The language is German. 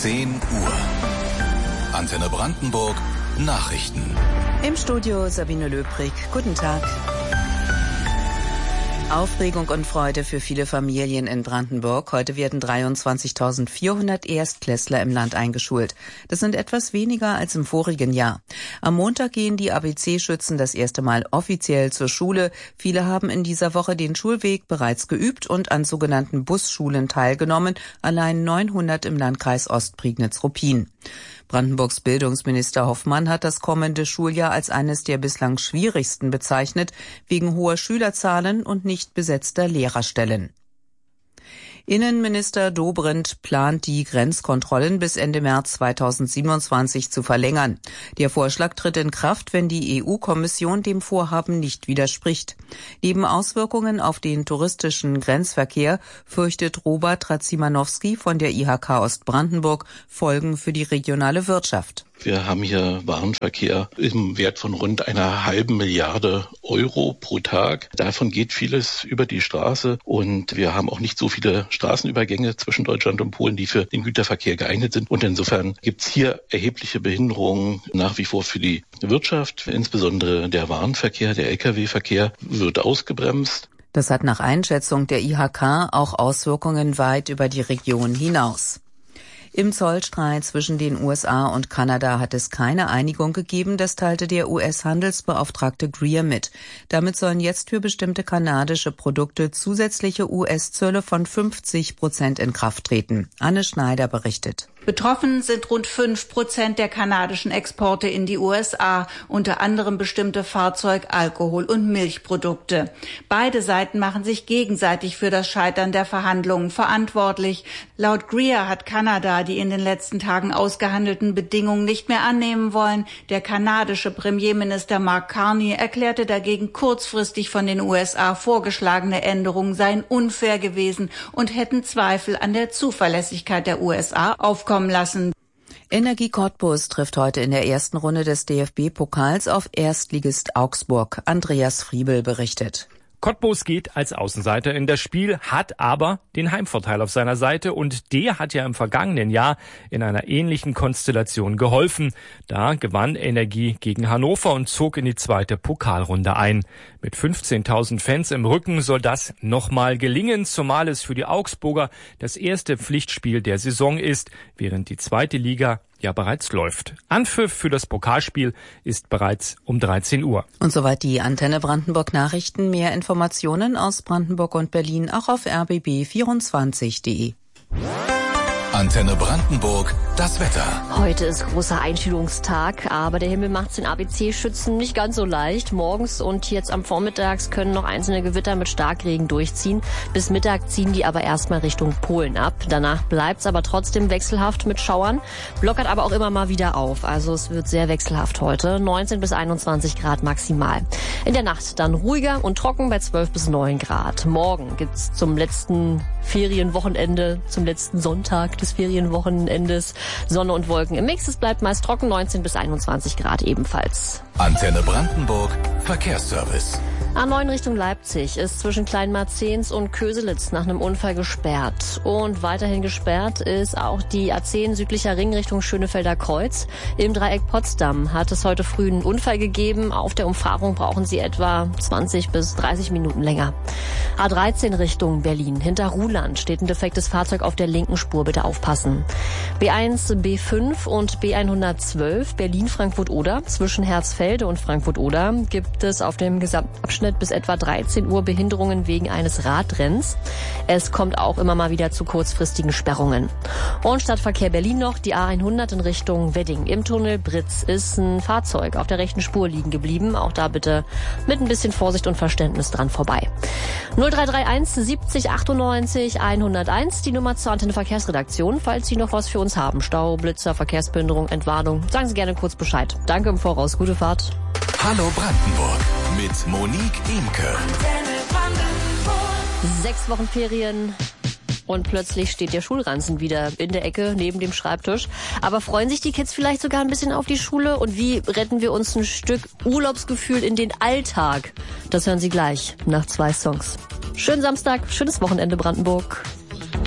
10 Uhr. Antenne Brandenburg Nachrichten. Im Studio Sabine Löbrig. Guten Tag. Aufregung und Freude für viele Familien in Brandenburg. Heute werden 23.400 Erstklässler im Land eingeschult. Das sind etwas weniger als im vorigen Jahr. Am Montag gehen die ABC-Schützen das erste Mal offiziell zur Schule. Viele haben in dieser Woche den Schulweg bereits geübt und an sogenannten Busschulen teilgenommen. Allein 900 im Landkreis Ostprignitz-Ruppin. Brandenburgs Bildungsminister Hoffmann hat das kommende Schuljahr als eines der bislang schwierigsten bezeichnet, wegen hoher Schülerzahlen und nicht besetzter Lehrerstellen. Innenminister Dobrindt plant, die Grenzkontrollen bis Ende März 2027 zu verlängern. Der Vorschlag tritt in Kraft, wenn die EU-Kommission dem Vorhaben nicht widerspricht. Neben Auswirkungen auf den touristischen Grenzverkehr fürchtet Robert Radzimanowski von der IHK Ostbrandenburg Folgen für die regionale Wirtschaft. Wir haben hier Warenverkehr im Wert von rund 1,5 Milliarde Euro pro Tag. Davon geht vieles über die Straße und wir haben auch nicht so viele Straßenübergänge zwischen Deutschland und Polen, die für den Güterverkehr geeignet sind. Und insofern gibt es hier erhebliche Behinderungen nach wie vor für die Wirtschaft. Insbesondere der Warenverkehr, der Lkw-Verkehr wird ausgebremst. Das hat nach Einschätzung der IHK auch Auswirkungen weit über die Region hinaus. Im Zollstreit zwischen den USA und Kanada hat es keine Einigung gegeben, das teilte der US-Handelsbeauftragte Greer mit. Damit sollen jetzt für bestimmte kanadische Produkte zusätzliche US-Zölle von 50% in Kraft treten. Anne Schneider berichtet. Betroffen sind rund 5% der kanadischen Exporte in die USA, unter anderem bestimmte Fahrzeug-, Alkohol- und Milchprodukte. Beide Seiten machen sich gegenseitig für das Scheitern der Verhandlungen verantwortlich. Laut Greer hat Kanada die in den letzten Tagen ausgehandelten Bedingungen nicht mehr annehmen wollen. Der kanadische Premierminister Mark Carney erklärte dagegen, kurzfristig von den USA vorgeschlagene Änderungen seien unfair gewesen und hätten Zweifel an der Zuverlässigkeit der USA aufkommen lassen. Energie Cottbus trifft heute in der ersten Runde des DFB-Pokals auf Erstligist Augsburg. Andreas Friebel berichtet. Cottbus geht als Außenseiter in das Spiel, hat aber den Heimvorteil auf seiner Seite und der hat ja im vergangenen Jahr in einer ähnlichen Konstellation geholfen. Da gewann Energie gegen Hannover und zog in die zweite Pokalrunde ein. Mit 15.000 Fans im Rücken soll das nochmal gelingen, zumal es für die Augsburger das erste Pflichtspiel der Saison ist, während die zweite Liga ja bereits läuft. Anpfiff für das Pokalspiel ist bereits um 13 Uhr. Und soweit die Antenne Brandenburg Nachrichten. Mehr Informationen aus Brandenburg und Berlin auch auf rbb24.de. Antenne Brandenburg, das Wetter. Heute ist großer Einschulungstag, aber der Himmel macht es den ABC-Schützen nicht ganz so leicht. Morgens und jetzt am Vormittags können noch einzelne Gewitter mit Starkregen durchziehen. Bis Mittag ziehen die aber erstmal Richtung Polen ab. Danach bleibt es aber trotzdem wechselhaft mit Schauern, lockert aber auch immer mal wieder auf. Also es wird sehr wechselhaft heute, 19 bis 21 Grad maximal. In der Nacht dann ruhiger und trocken bei 12 bis 9 Grad. Morgen gibt's zum letzten Ferienwochenende, zum letzten Sonntag des Ferienwochenendes Sonne und Wolken im Mix. Es bleibt meist trocken, 19 bis 21 Grad ebenfalls. Antenne Brandenburg, Verkehrsservice. A9 Richtung Leipzig ist zwischen Kleinmarzens und Köselitz nach einem Unfall gesperrt. Und weiterhin gesperrt ist auch die A10 südlicher Ring Richtung Schönefelder Kreuz. Im Dreieck Potsdam hat es heute früh einen Unfall gegeben. Auf der Umfahrung brauchen Sie etwa 20 bis 30 Minuten länger. A13 Richtung Berlin. Hinter Ruhland steht ein defektes Fahrzeug auf der linken Spur. Bitte aufpassen. B1, B5 und B112 Berlin-Frankfurt-Oder. Zwischen Herzfelde und Frankfurt-Oder gibt es auf dem Gesamtabschnitt bis etwa 13 Uhr Behinderungen wegen eines Radrenns. Es kommt auch immer mal wieder zu kurzfristigen Sperrungen. Und Stadtverkehr Berlin noch, die A100 in Richtung Wedding. Im Tunnel Britz ist ein Fahrzeug auf der rechten Spur liegen geblieben. Auch da bitte mit ein bisschen Vorsicht und Verständnis dran vorbei. 0331 70 98 101, die Nummer zur Antenne Verkehrsredaktion. Falls Sie noch was für uns haben, Stau, Blitzer, Verkehrsbehinderung, Entwarnung, sagen Sie gerne kurz Bescheid. Danke im Voraus, gute Fahrt. Hallo Brandenburg mit Monique Imke. 6 Wochen Ferien und plötzlich steht der Schulranzen wieder in der Ecke neben dem Schreibtisch. Aber freuen sich die Kids vielleicht sogar ein bisschen auf die Schule? Und wie retten wir uns ein Stück Urlaubsgefühl in den Alltag? Das hören Sie gleich nach 2 Songs. Schönen Samstag, schönes Wochenende Brandenburg.